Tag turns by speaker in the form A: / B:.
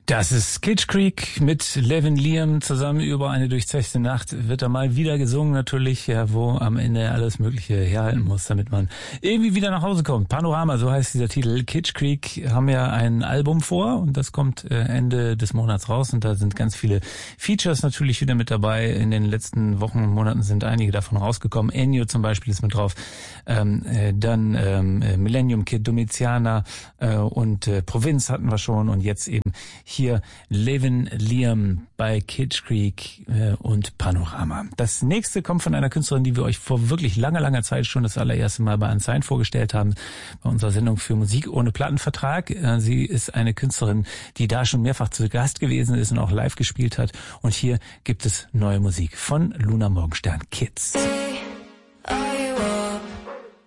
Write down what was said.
A: Das ist Kitsch Creek mit Levin Liam zusammen über eine durchzechte Nacht. Wird da mal wieder gesungen natürlich, ja, wo am Ende alles Mögliche herhalten muss, damit man irgendwie wieder nach Hause kommt. Panorama, so heißt dieser Titel. Kitsch Creek haben ja ein Album vor und das kommt Ende des Monats raus und da sind ganz viele Features natürlich wieder mit dabei. In den letzten Wochen und Monaten sind einige davon rausgekommen. Ennio zum Beispiel ist mit drauf, dann Millennium Kid, Domiziana und Provinz hatten wir schon und jetzt eben hier Levin Liam bei Kitsch Creek und Panorama. Das nächste kommt von einer Künstlerin, die wir euch vor wirklich langer Zeit schon das allererste Mal bei Unsigned vorgestellt haben, bei unserer Sendung für Musik ohne Plattenvertrag. Sie ist eine Künstlerin, die da schon mehrfach zu Gast gewesen ist und auch live gespielt hat. Und hier gibt es neue Musik von Luna Morgenstern Kids.
B: Hey,